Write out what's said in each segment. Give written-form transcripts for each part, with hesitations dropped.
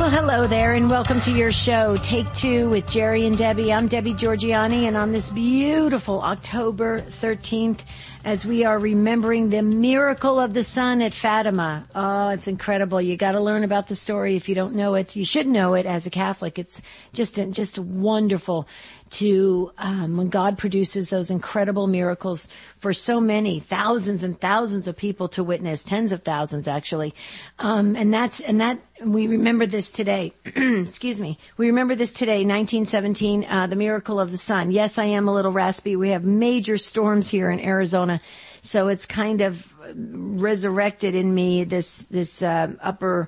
Well, hello there, and welcome to your show, Take Two with Jerry and Debbie. I'm Debbie Georgianni, and on this beautiful October 13th, as we are remembering the miracle of the sun at Fatima. Oh, it's incredible. You got to learn about the story if you don't know it. You should know it as a Catholic. It's just wonderful to when God produces those incredible miracles for so many thousands and thousands of people to witness, tens of thousands actually, and that we remember this today. Excuse me. We remember this today, 1917, the miracle of the sun. Yes, I am a little raspy. We have major storms here in Arizona, so it's kind of resurrected in me this upper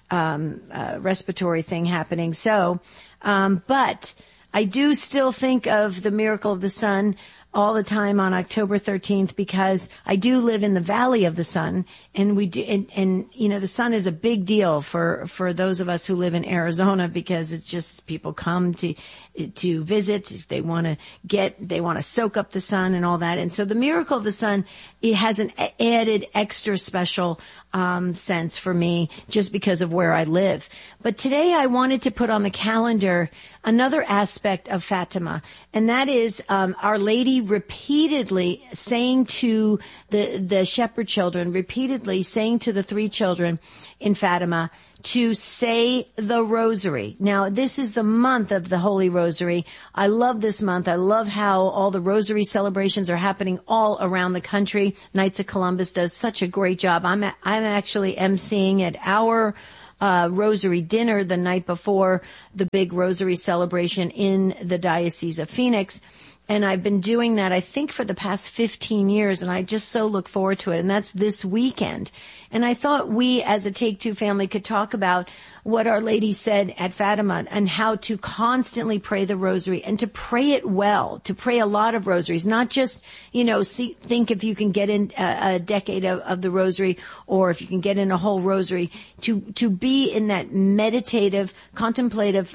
respiratory thing happening. So, but I do still think of the miracle of the sun all the time on October 13th because I do live in the Valley of the Sun, and we do, and you know, the sun is a big deal for those of us who live in Arizona because it's just people come to visit, they want to soak up the sun and all that. And so the miracle of the sun, it has an added extra special sense for me just because of where I live. But today I wanted to put on the calendar another aspect of Fatima, and that is Our Lady repeatedly saying to the shepherd children, repeatedly saying to the three children in Fatima to say the rosary. Now, this is the month of the Holy Rosary. I love this month. I love how all the rosary celebrations are happening all around the country. Knights of Columbus does such a great job. I'm actually emceeing at our rosary dinner the night before the big rosary celebration in the Diocese of Phoenix. And I've been doing that, I think, for the past 15 years, and I just so look forward to it. And that's this weekend. And I thought we, as a Take Two family, could talk about what Our Lady said at Fatima and how to constantly pray the rosary and to pray it well, to pray a lot of rosaries, not just, think if you can get in a decade of the rosary or if you can get in a whole rosary, to be in that meditative, contemplative,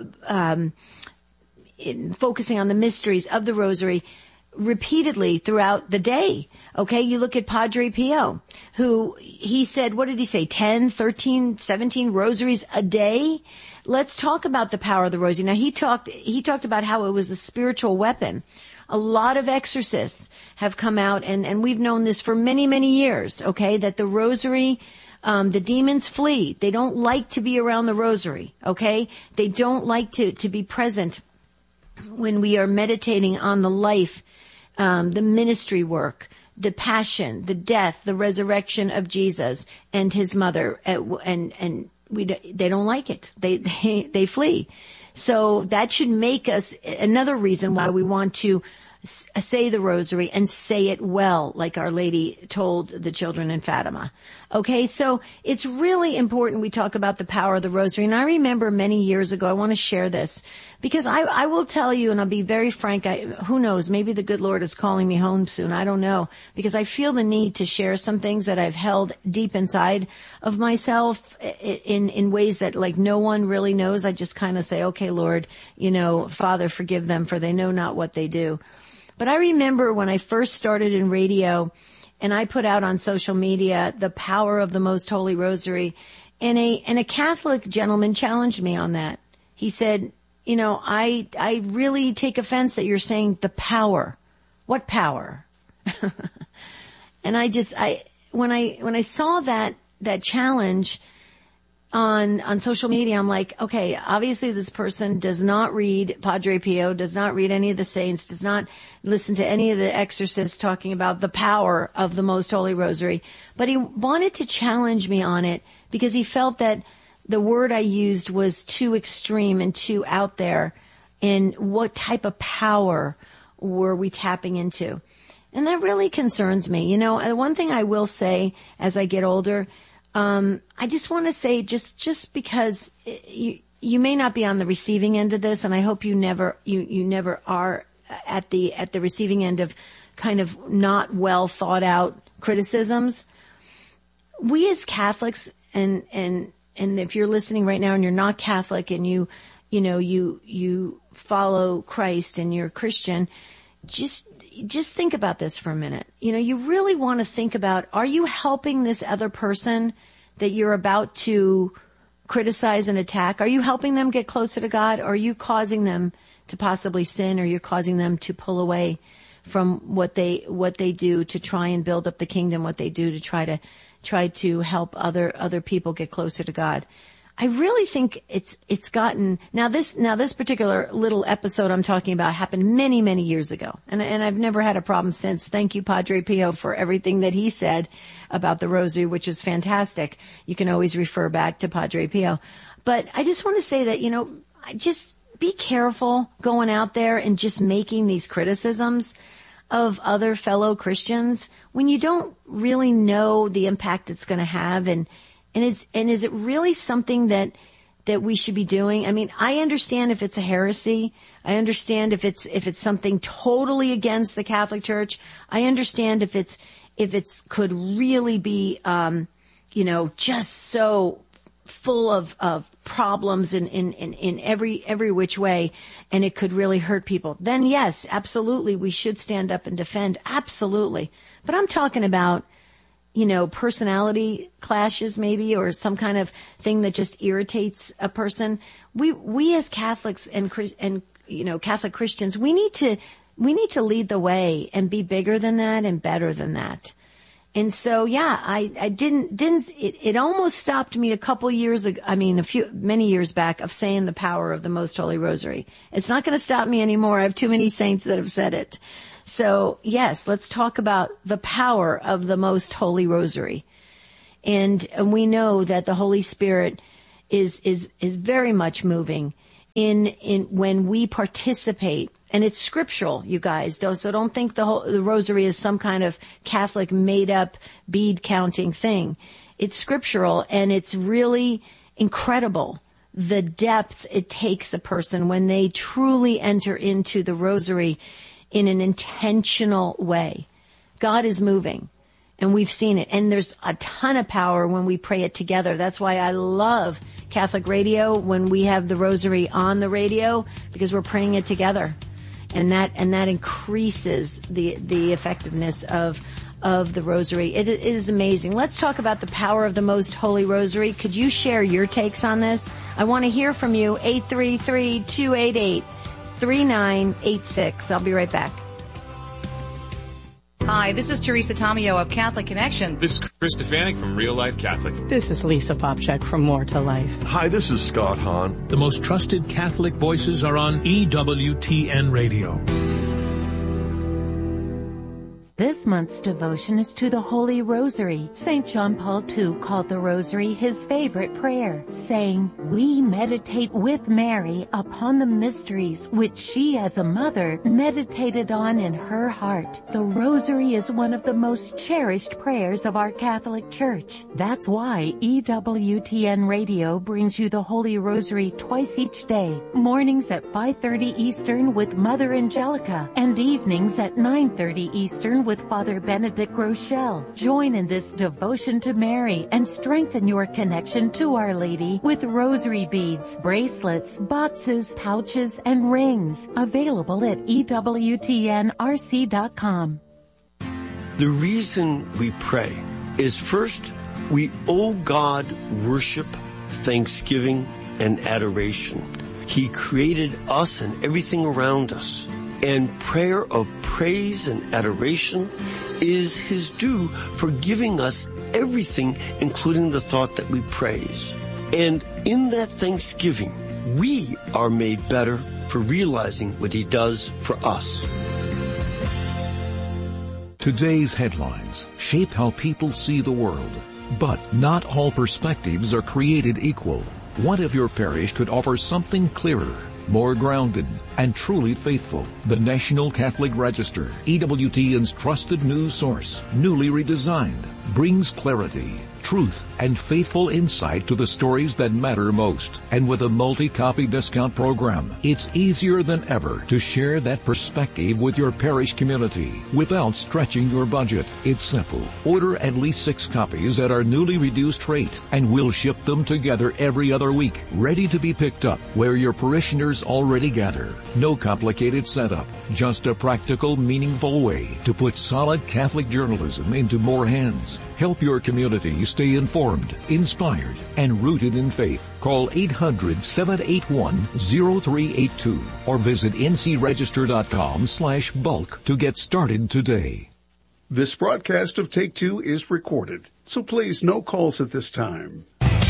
focusing on the mysteries of the rosary repeatedly throughout the day. Okay, you look at Padre Pio, who he said, what did he say, 10, 13, 17 rosaries a day? Let's talk about the power of the rosary. Now, he talked about how it was a spiritual weapon. A lot of exorcists have come out, and we've known this for many, many years, okay, that the rosary, the demons flee. They don't like to be around the rosary, okay? They don't like to be present when we are meditating on the life, the ministry work, the passion, the death, the resurrection of Jesus and his mother, and they don't like it. They flee. So that should make us another reason why we want to say the rosary and say it well, like Our Lady told the children in Fatima. Okay, so it's really important we talk about the power of the rosary. And I remember many years ago, I want to share this because I will tell you, and I'll be very frank, who knows, maybe the good Lord is calling me home soon. I don't know, because I feel the need to share some things that I've held deep inside of myself in ways that like no one really knows. I just kind of say, okay, Lord, Father, forgive them, for they know not what they do. But I remember when I first started in radio and I put out on social media the power of the Most Holy Rosary, and a Catholic gentleman challenged me on that. He said, I really take offense that you're saying the power. What power? And when I saw that challenge on social media, I'm like, okay, obviously this person does not read Padre Pio, does not read any of the saints, does not listen to any of the exorcists talking about the power of the Most Holy Rosary. But he wanted to challenge me on it because he felt that the word I used was too extreme and too out there. And what type of power were we tapping into? And that really concerns me. One thing I will say as I get older, I just want to say, just because you may not be on the receiving end of this, and I hope you never are at the receiving end of kind of not well thought out criticisms. We as Catholics, and if you're listening right now and you're not Catholic and you follow Christ and you're Christian, just think about this for a minute. You really want to think about, are you helping this other person that you're about to criticize and attack, are you helping them get closer to God, or are you causing them to possibly sin, or you're causing them to pull away from what they do to try and build up the kingdom, what they do to try to help other people get closer to God? I really think it's gotten, now this particular little episode I'm talking about happened many, many years ago. And I've never had a problem since. Thank you, Padre Pio, for everything that he said about the rosary, which is fantastic. You can always refer back to Padre Pio. But I just want to say that, just be careful going out there and just making these criticisms of other fellow Christians when you don't really know the impact it's going to have, and is it really something that we should be doing? I mean, I understand if it's a heresy. I understand if it's something totally against the Catholic Church. I understand if it's could really be just so full of problems in every which way, and it could really hurt people. Then yes, absolutely, we should stand up and defend. Absolutely. But I'm talking about, personality clashes maybe, or some kind of thing that just irritates a person. We as Catholics and Catholic Christians, we need to lead the way and be bigger than that and better than that. And so, yeah, it almost stopped me a couple years ago, many years back, of saying the power of the Most Holy Rosary. It's not going to stop me anymore. I have too many saints that have said it. So, yes, let's talk about the power of the Most Holy Rosary. And we know that the Holy Spirit is very much moving in when we participate. And it's scriptural, you guys. So don't think the rosary is some kind of Catholic made up bead counting thing. It's scriptural, and it's really incredible the depth it takes a person when they truly enter into the rosary in an intentional way. God is moving, and we've seen it. And there's a ton of power when we pray it together. That's why I love Catholic radio when we have the rosary on the radio, because we're praying it together. And that increases the effectiveness of the rosary. It is amazing. Let's talk about the power of the Most Holy Rosary. Could you share your takes on this? I want to hear from you. 833-288-3986. I'll be right back. Hi, this is Teresa Tomeo of Catholic Connection. This is Chris Stefanik from Real Life Catholic. This is Lisa Popchak from More to Life. Hi, this is Scott Hahn. The most trusted Catholic voices are on EWTN Radio. This month's devotion is to the Holy Rosary. St. John Paul II called the Rosary his favorite prayer, saying, "We meditate with Mary upon the mysteries which she as a mother meditated on in her heart." The Rosary is one of the most cherished prayers of our Catholic Church. That's why EWTN Radio brings you the Holy Rosary twice each day, mornings at 5:30 Eastern with Mother Angelica, and evenings at 9:30 Eastern with Father Benedict Rochelle. Join in this devotion to Mary and strengthen your connection to Our Lady with rosary beads, bracelets, boxes, pouches, and rings. Available at EWTNRC.com. The reason we pray is, first, we owe God worship, thanksgiving, and adoration. He created us and everything around us. And prayer of praise and adoration is His due for giving us everything, including the thought that we praise. And in that thanksgiving, we are made better for realizing what He does for us. Today's headlines shape how people see the world. But not all perspectives are created equal. What if your parish could offer something clearer, more grounded, and truly faithful? The National Catholic Register, EWTN's trusted news source, newly redesigned, brings clarity, truth, and faithful insight to the stories that matter most. And with a multi-copy discount program, it's easier than ever to share that perspective with your parish community without stretching your budget. It's simple. Order at least 6 copies at our newly reduced rate, and we'll ship them together every other week, ready to be picked up where your parishioners already gather. No complicated setup, just a practical, meaningful way to put solid Catholic journalism into more hands. Help your community stay informed, inspired, and rooted in faith. Call 800-781-0382 or visit ncregister.com/bulk to get started today. This broadcast of Take Two is recorded, so please no calls at this time.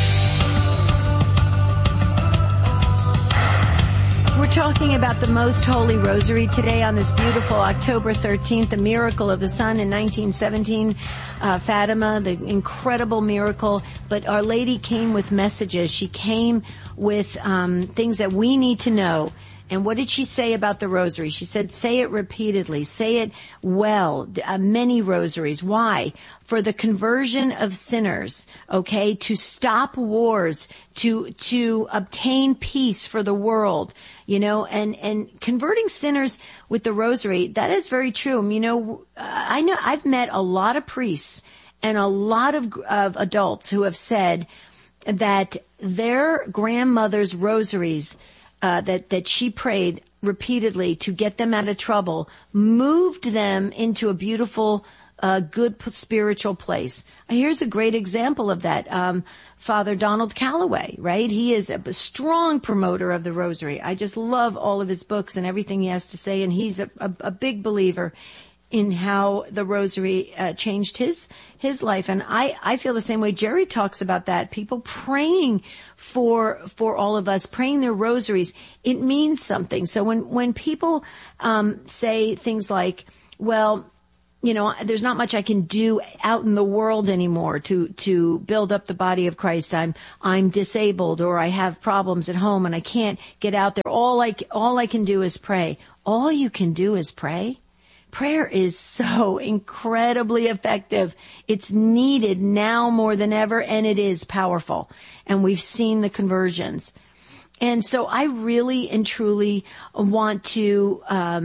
We're talking about the Most Holy Rosary today on this beautiful October 13th, the miracle of the sun in 1917, Fatima, the incredible miracle. But Our Lady came with messages. She came with things that we need to know. And what did she say about the rosary? She said, say it repeatedly, say it well, many rosaries. Why? For the conversion of sinners, okay, to stop wars, to obtain peace for the world, you know, and converting sinners with the rosary, that is very true. You know, I've met a lot of priests and a lot of adults who have said that their grandmother's rosaries that she prayed repeatedly to get them out of trouble, moved them into a beautiful, good spiritual place. Here's a great example of that. Father Donald Calloway, right? He is a strong promoter of the rosary. I just love all of his books and everything he has to say, and he's a big believer in how the rosary changed his life. And I feel the same way. Jerry talks about that. People praying for all of us, praying their rosaries, it means something. So when people say things like, well, you know, there's not much I can do out in the world anymore to build up the body of Christ. I'm disabled, or I have problems at home and I can't get out there. All I can do is pray. All you can do is pray. Prayer is so incredibly effective. It's needed now more than ever, and it is powerful. And we've seen the conversions. And so I really and truly want to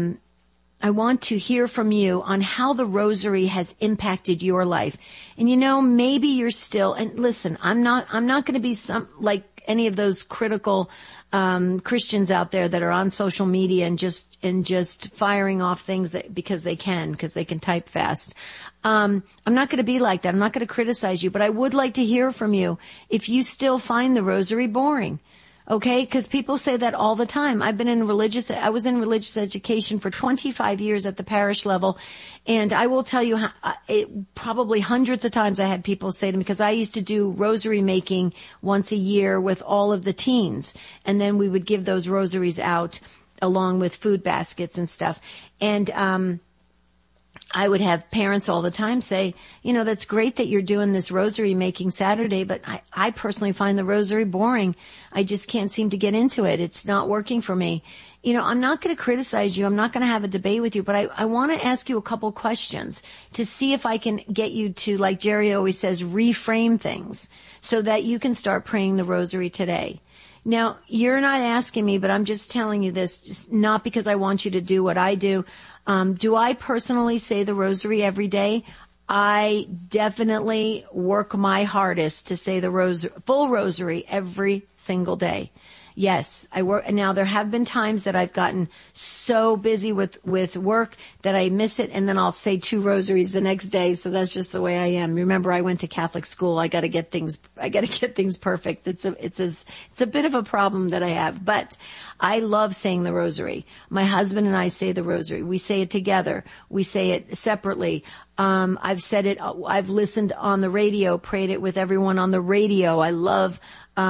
hear from you on how the rosary has impacted your life. And you know, maybe you're still, and listen, I'm not going to be like any of those critical Christians out there that are on social media and just firing off things because they can type fast. I'm not going to be like that. I'm not going to criticize you, but I would like to hear from you if you still find the rosary boring. Okay? Because people say that all the time. I was in religious education for 25 years at the parish level, and I will tell you probably hundreds of times I had people say to me, because I used to do rosary making once a year with all of the teens, and then we would give those rosaries out along with food baskets and stuff. And I would have parents all the time say, you know, that's great that you're doing this rosary making Saturday, but I personally find the rosary boring. I just can't seem to get into it. It's not working for me. You know, I'm not going to criticize you. I'm not going to have a debate with you, but I want to ask you a couple questions to see if I can get you to, like Jerry always says, reframe things so that you can start praying the rosary today. Now, you're not asking me, but I'm just telling you this, just not because I want you to do what I do. Do I personally say the rosary every day? I definitely work my hardest to say the full rosary every single day. Yes, I work. Now, there have been times that I've gotten so busy with work that I miss it, and then I'll say 2 rosaries the next day. So that's just the way I am. Remember, I went to Catholic school. I got to get things perfect. It's a bit of a problem that I have, but I love saying the rosary. My husband and I say the rosary. We say it together. We say it separately. I've said it. I've listened on the radio, prayed it with everyone on the radio. I love,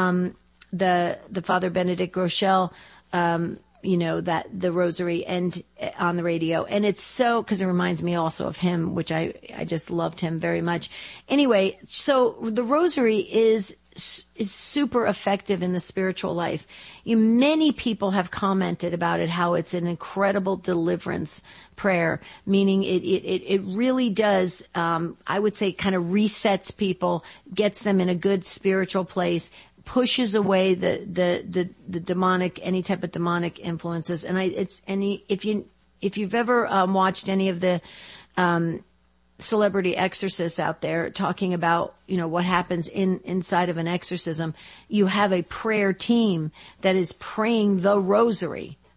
the Father Benedict Groeschel, you know, that the rosary and on the radio. And it's so, cause it reminds me also of him, which I just loved him very much. Anyway, so the rosary is super effective in the spiritual life. Many people have commented about it, how it's an incredible deliverance prayer, meaning it really does, I would say kind of resets people, gets them in a good spiritual place, pushes away the demonic, any type of demonic influences. And if you've ever watched any of the celebrity exorcists out there talking about, you know, what happens inside of an exorcism, you have a prayer team that is praying the rosary.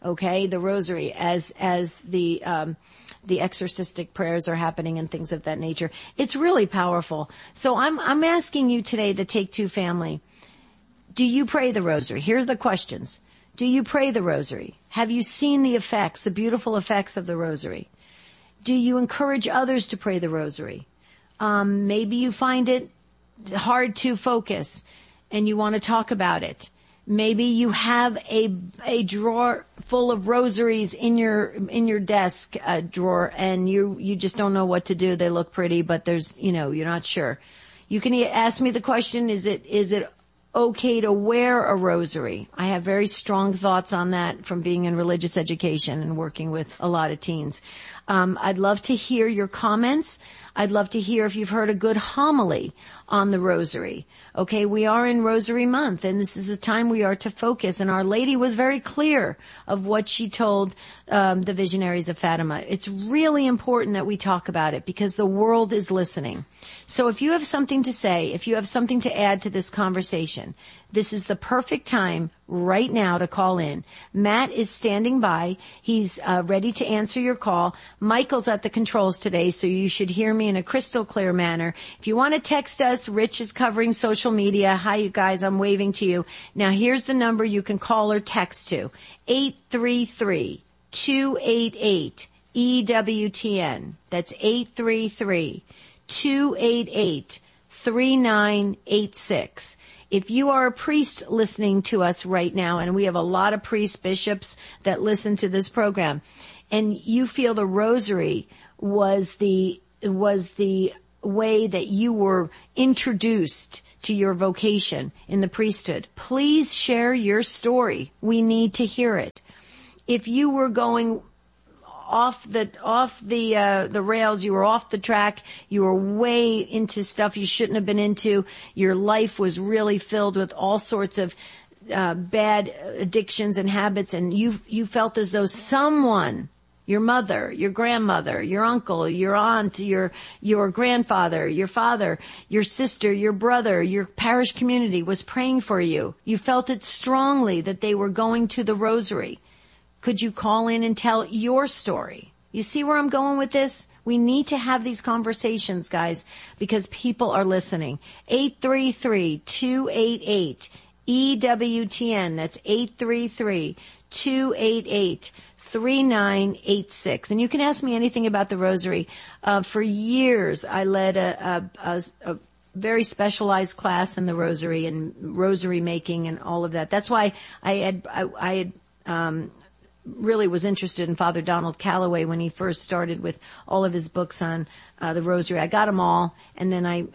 Okay, the rosary as the exorcistic prayers are happening and things of that nature. It's really powerful. So I'm asking you today, the Take Two family, do you pray the rosary? Here's the questions. Do you pray the rosary? Have you seen the effects, the beautiful effects of the rosary? Do you encourage others to pray the rosary? Maybe you find it hard to focus and you want to talk about it. Maybe you have a drawer full of rosaries in your desk drawer and you just don't know what to do. They look pretty, but you're not sure. You can ask me the question, is it okay to wear a rosary? I have very strong thoughts on that from being in religious education and working with a lot of teens. I'd love to hear your comments. I'd love to hear if you've heard a good homily on the rosary. Okay, we are in Rosary Month, and this is the time we are to focus. And Our Lady was very clear of what she told the visionaries of Fatima. It's really important that we talk about it because the world is listening. So if you have something to say, if you have something to add to this conversation, this is the perfect time right now to call in. Matt is standing by. He's ready to answer your call. Michael's at the controls today, so you should hear me in a crystal clear manner. If you want to text us, Rich is covering social media. Hi, you guys. I'm waving to you. Now, here's the number you can call or text to. 833-288-EWTN. That's 833-288-3986. If you are a priest listening to us right now, and we have a lot of priests, bishops that listen to this program, and you feel the rosary was the way that you were introduced to your vocation in the priesthood, please share your story. We need to hear it. If you were going off the rails, you were off the track, you were way into stuff you shouldn't have been into, your life was really filled with all sorts of bad addictions and habits, and you felt as though someone, your mother, your grandmother, your uncle, your aunt, your grandfather, your father, your sister, your brother, your parish community was praying for you. You felt it strongly that they were going to the rosary. Could you call in and tell your story? You see where I'm going with this? We need to have these conversations, guys, because people are listening. 833-288-EWTN. That's 833-288-3986. And you can ask me anything about the rosary. For years, I led a very specialized class in the rosary and rosary making and all of that. That's why I had really was interested in Father Donald Calloway when he first started with all of his books on the rosary. I got them all, and then I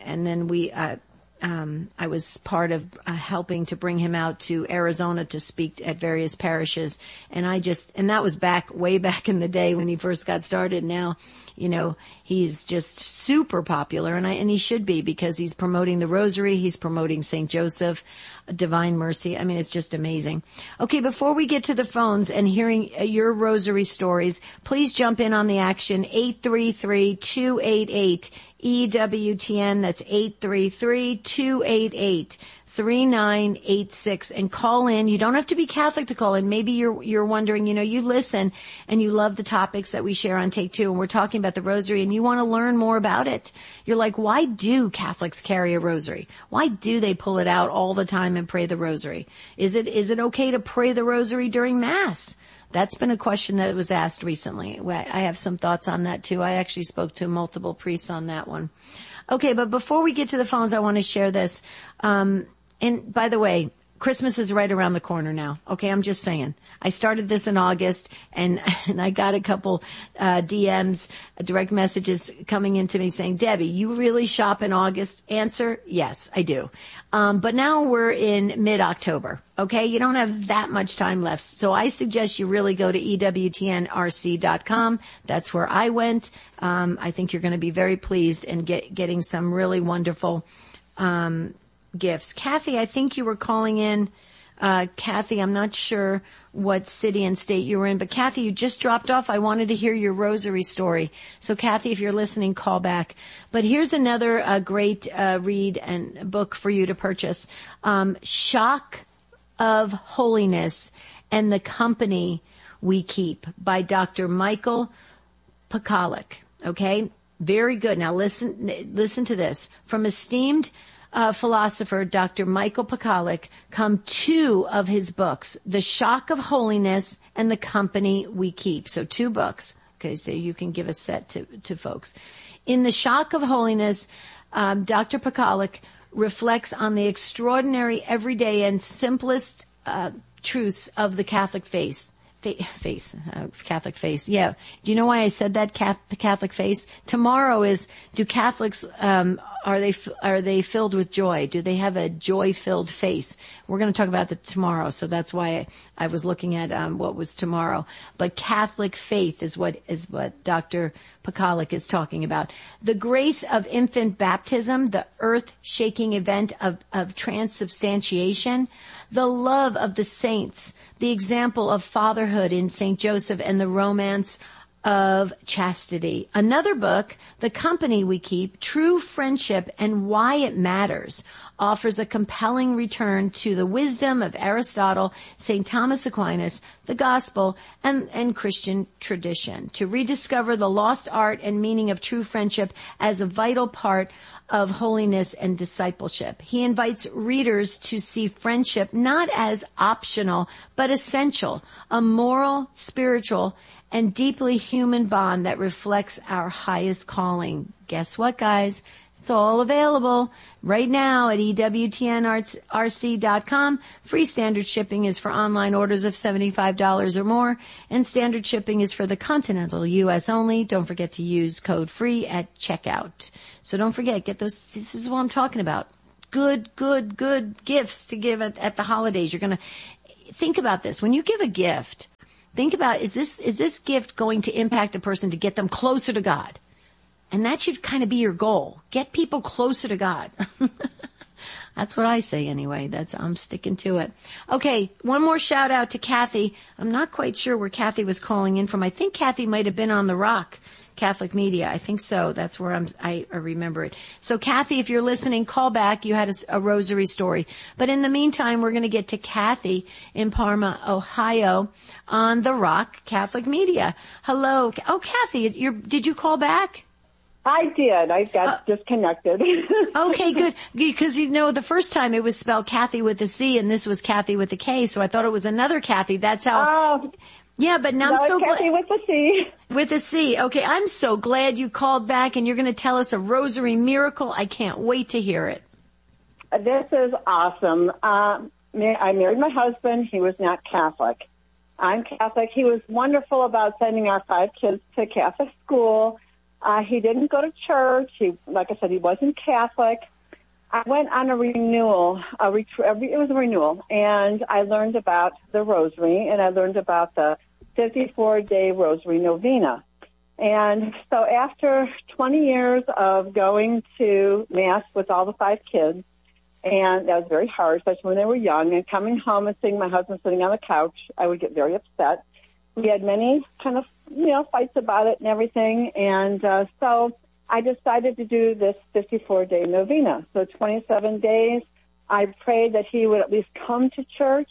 was part of helping to bring him out to Arizona to speak at various parishes, and that was way back in the day when he first got started. Now, he's just super popular, and he should be, because he's promoting the rosary, he's promoting St. Joseph, Divine Mercy. I mean, it's just amazing. Okay, before we get to the phones and hearing your rosary stories, please jump in on the action. 833-288-EWTN. That's 833-288-3986, and call in. You don't have to be Catholic to call in. Maybe you're wondering, you listen and you love the topics that we share on Take Two, and we're talking about the rosary, and you want to learn more about it. You're like, why do Catholics carry a rosary? Why do they pull it out all the time and pray the rosary? Is it okay to pray the rosary during Mass? That's been a question that was asked recently. I have some thoughts on that too. I actually spoke to multiple priests on that one. Okay, but before we get to the phones, I want to share this. And by the way, Christmas is right around the corner now. Okay, I'm just saying. I started this in August, and I got a couple DMs, direct messages coming into me saying, Debbie, you really shop in August? Answer, yes, I do. But now we're in mid-October. Okay, you don't have that much time left. So I suggest you really go to EWTNRC.com. That's where I went. I think you're going to be very pleased and getting some really wonderful gifts. Kathy, I think you were calling in. Kathy, I'm not sure what city and state you were in, but Kathy, you just dropped off. I wanted to hear your rosary story. So Kathy, if you're listening, call back. But here's another great read and book for you to purchase. Shock of Holiness and the Company We Keep by Dr. Michael Pekalik. Okay? Very good. Now listen to this. From esteemed philosopher Dr. Michael Pekalik come two of his books, The Shock of Holiness and The Company We Keep. So 2 books. Okay, so you can give a set to folks. In The Shock of Holiness, Dr. Pekalik reflects on the extraordinary, everyday, and simplest truths of the Catholic faith. Catholic faith. Yeah. Do you know why I said that? The Catholic faith. Tomorrow is, do Catholics, are they filled with joy? Do they have a joy-filled face? We're going to talk about that tomorrow. So that's why I was looking at, what was tomorrow. But Catholic faith is what Dr. Pekalik is talking about. The grace of infant baptism, the earth-shaking event of transubstantiation, the love of the saints, the example of fatherhood in St. Joseph, and the romance of chastity. Another book, The Company We Keep, True Friendship and Why It Matters, offers a compelling return to the wisdom of Aristotle, St. Thomas Aquinas, the Gospel, and Christian tradition, to rediscover the lost art and meaning of true friendship as a vital part of holiness and discipleship. He invites readers to see friendship not as optional, but essential, a moral, spiritual, and deeply human bond that reflects our highest calling. Guess what, guys? It's all available right now at EWTNRC.com. Free standard shipping is for online orders of $75 or more, and standard shipping is for the continental U.S. only. Don't forget to use code FREE at checkout. So don't forget, get those. This is what I'm talking about. Good gifts to give at the holidays. You're going to think about this. When you give a gift, think about, is this gift going to impact a person to get them closer to God? And that should kind of be your goal. Get people closer to God. That's what I say anyway. I'm sticking to it. Okay, one more shout out to Kathy. I'm not quite sure where Kathy was calling in from. I think Kathy might have been on the Rock Catholic Media. I think so. That's where I remember it. So Kathy, if you're listening, call back. You had a rosary story. But in the meantime, we're going to get to Kathy in Parma, Ohio on the Rock Catholic Media. Hello. Oh, Kathy, did you call back? I did. I got disconnected. Okay, good. Because, the first time it was spelled Kathy with a C, and this was Kathy with a K, so I thought it was another Kathy. That's how... Yeah, but now I'm so glad. Kathy with a C. With a C. Okay, I'm so glad you called back, and you're going to tell us a rosary miracle. I can't wait to hear it. This is awesome. I married my husband. He was not Catholic. I'm Catholic. He was wonderful about sending our 5 kids to Catholic school. He didn't go to church. Like I said, he wasn't Catholic. I went on a renewal, it was a renewal, and I learned about the rosary, and I learned about the 54-day rosary novena. And so after 20 years of going to Mass with all the 5 kids, and that was very hard, especially when they were young, and coming home and seeing my husband sitting on the couch, I would get very upset. We had many kind of, fights about it and everything. And so I decided to do this 54-day novena. So 27 days, I prayed that he would at least come to church.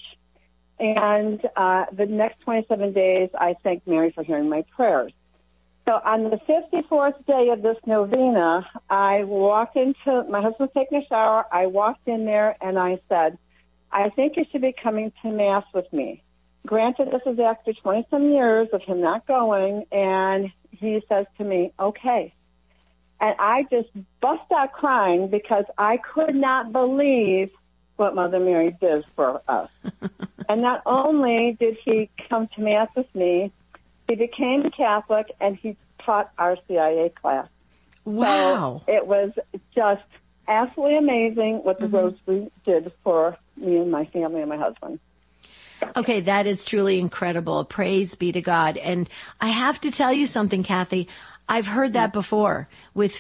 And the next 27 days, I thanked Mary for hearing my prayers. So on the 54th day of this novena, I walked into, my husband was taking a shower. I walked in there and I said, I think you should be coming to Mass with me. Granted, this is after 20-some years of him not going, and he says to me, okay. And I just bust out crying because I could not believe what Mother Mary did for us. And not only did he come to Mass with me, he became Catholic, and he taught our CIA class. Wow. So it was just absolutely amazing what the Rosary did for me and my family and my husband. Okay, that is truly incredible. Praise be to God. And I have to tell you something, Kathy. I've heard that before with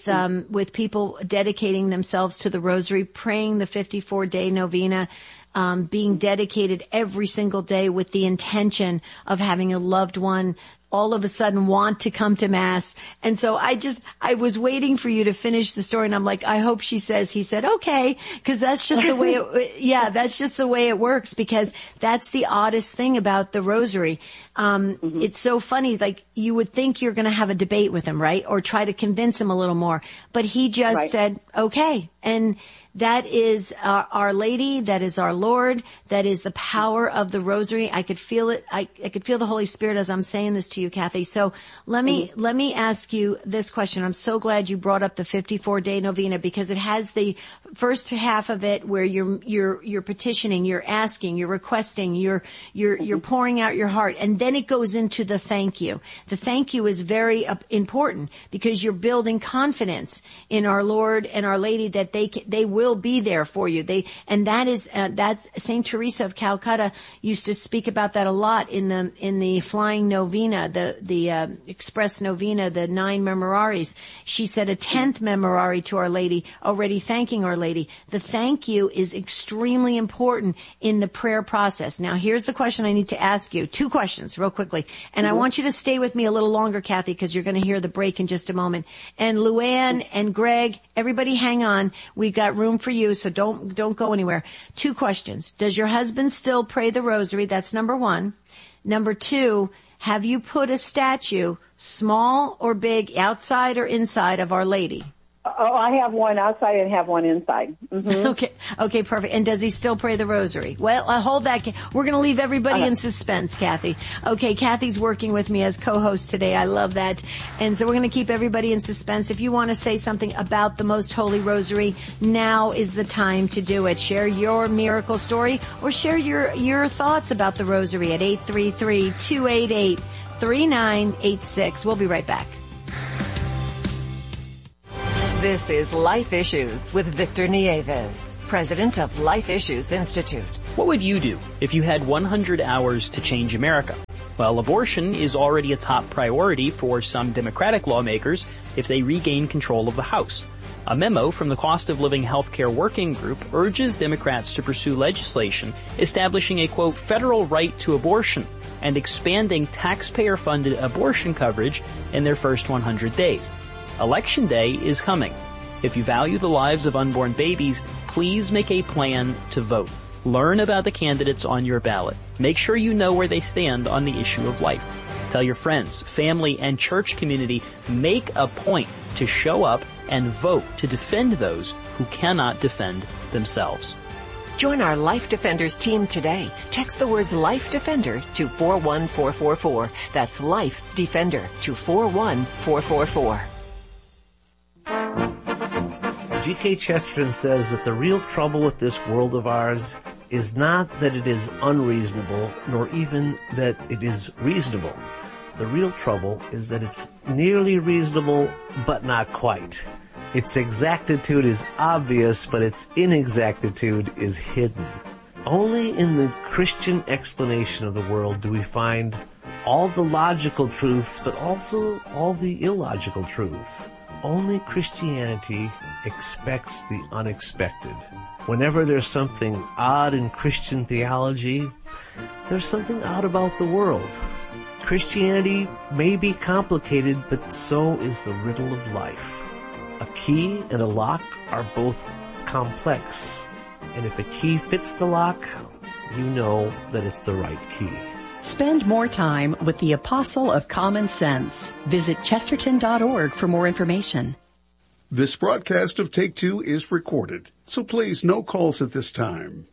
people dedicating themselves to the Rosary, praying the 54-day novena, being dedicated every single day with the intention of having a loved one all of a sudden want to come to Mass. And so I was waiting for you to finish the story, and I'm like, I hope she says, he said, okay, because that's just the way that's just the way it works, because that's the oddest thing about the rosary. It's so funny, like you would think you're going to have a debate with him, right? Or try to convince him a little more, but he just said, okay. And that is Our Lady. That is our Lord. That is the power of the rosary. I could feel it. I could feel the Holy Spirit as I'm saying this to you, Kathy. So let me ask you this question. I'm so glad you brought up the 54-day novena, because it has the first half of it where you're petitioning, you're asking, you're requesting, you're pouring out your heart, and then it goes into the thank you. The thank you is very important, because you're building confidence in our Lord and Our Lady that they will be there for you. That Saint Teresa of Calcutta used to speak about that a lot in the flying novena, the express novena, the 9 memoraries. She said a 10th memorare to Our Lady, already thanking Our Lady. The thank you is extremely important in the prayer process. Now, here's the question I need to ask you. 2 questions real quickly. And I want you to stay with me a little longer, Kathy, because you're going to hear the break in just a moment. And Luann and Greg, everybody hang on. We've got room for you, so don't go anywhere. 2 questions. Does your husband still pray the rosary? That's number 1. Number 2, have you put a statue, small or big, outside or inside of Our Lady? Oh, I have one outside and have one inside. Mm-hmm. Okay, perfect. And does he still pray the rosary? Well, hold that. We're going to leave everybody in suspense, Kathy. Okay, Kathy's working with me as co-host today. I love that. And so we're going to keep everybody in suspense. If you want to say something about the Most Holy Rosary, now is the time to do it. Share your miracle story or share your thoughts about the rosary at 833-288-3986. We'll be right back. This is Life Issues with Victor Nieves, president of Life Issues Institute. What would you do if you had 100 hours to change America? Well, abortion is already a top priority for some Democratic lawmakers if they regain control of the House. A memo from the Cost of Living Healthcare Working Group urges Democrats to pursue legislation establishing a, quote, federal right to abortion and expanding taxpayer-funded abortion coverage in their first 100 days. Election Day is coming. If you value the lives of unborn babies, please make a plan to vote. Learn about the candidates on your ballot. Make sure you know where they stand on the issue of life. Tell your friends, family, and church community, make a point to show up and vote to defend those who cannot defend themselves. Join our Life Defenders team today. Text the words Life Defender to 41444. That's Life Defender to 41444. G.K. Chesterton says that the real trouble with this world of ours is not that it is unreasonable, nor even that it is reasonable. The real trouble is that it's nearly reasonable, but not quite. Its exactitude is obvious, but its inexactitude is hidden. Only in the Christian explanation of the world do we find all the logical truths, but also all the illogical truths. Only Christianity expects the unexpected. Whenever there's something odd in Christian theology, there's something odd about the world. Christianity may be complicated, but so is the riddle of life. A key and a lock are both complex, and if a key fits the lock, you know that it's the right key. Spend more time with the Apostle of Common Sense. Visit Chesterton.org for more information. This broadcast of Take Two is recorded, so please no calls at this time.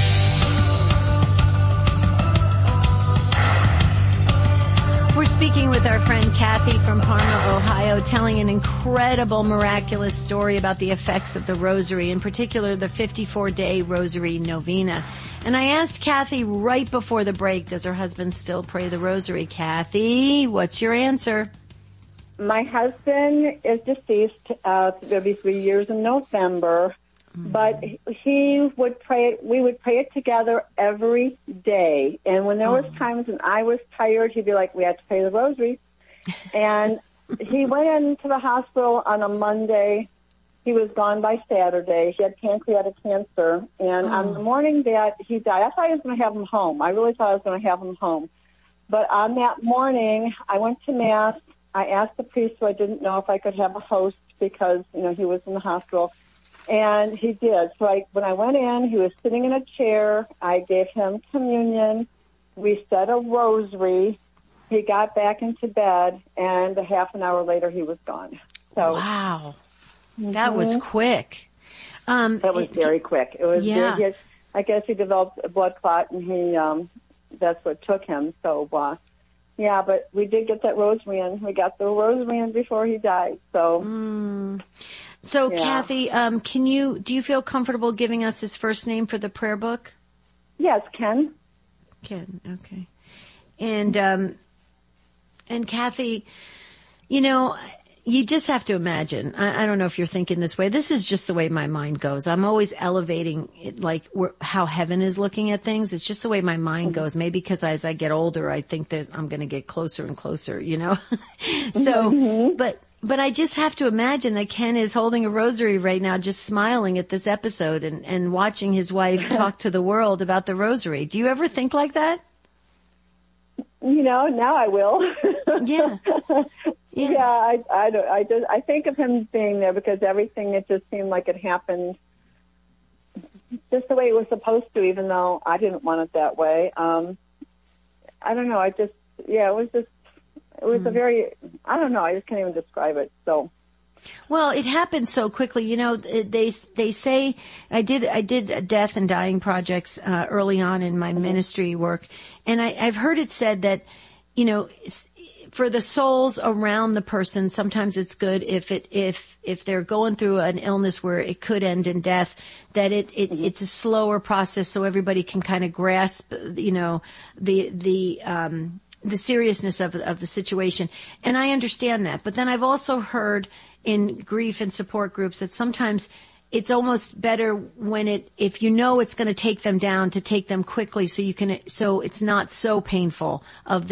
We're speaking with our friend Kathy from Parma, Ohio, telling an incredible, miraculous story about the effects of the rosary, in particular the 54-day rosary novena. And I asked Kathy right before the break, does her husband still pray the rosary? Kathy, what's your answer? My husband is deceased. It'll be 3 years in November. But he would pray. We would pray it together every day. And when there was times when I was tired, he'd be like, "We have to pray the rosary." And he went into the hospital on a Monday. He was gone by Saturday. He had pancreatic cancer. And on the morning that he died, I thought I was going to have him home. I really thought I was going to have him home. But on that morning, I went to Mass. I asked the priest who I didn't know if I could have a host because, he was in the hospital. And he did. So when I went in, he was sitting in a chair. I gave him communion. We said a rosary. He got back into bed, and a half an hour later, he was gone. So, wow. That was quick. That was very quick. It was very, I guess he developed a blood clot, and that's what took him. So, but we did get that rosary in. We got the rosary in before he died. So, So, Kathy, do you feel comfortable giving us his first name for the prayer book? Yes, Ken. Ken, okay. And Kathy, you just have to imagine. I don't know if you're thinking this way. This is just the way my mind goes. I'm always elevating it, like how heaven is looking at things. It's just the way my mind goes. Maybe because as I get older, I think that I'm going to get closer and closer, So, but I just have to imagine that Ken is holding a rosary right now, just smiling at this episode and watching his wife talk to the world about the rosary. Do you ever think like that? Now I will. Yeah. Yeah, I think of him being there because everything, it just seemed like it happened just the way it was supposed to, even though I didn't want it that way. I don't know. It was a very, I don't know. I just can't even describe it. So. Well, it happened so quickly. They say I did death and dying projects early on in my ministry work, and I've heard it said that, for the souls around the person, sometimes it's good if they're going through an illness where it could end in death, that it's a slower process so everybody can kind of grasp, the seriousness of the situation. And I understand that. But then I've also heard in grief and support groups that sometimes it's almost better when if it's going to take them down, to take them quickly so it's not so painful of